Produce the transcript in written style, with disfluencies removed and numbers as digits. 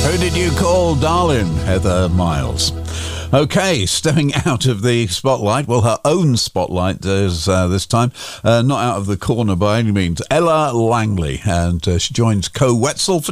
Who did you call darling? Heather Miles. Okay, stepping out of the spotlight, well, her own spotlight is this time, not out of the corner by any means, Ella Langley, and she joins Co Wetzel for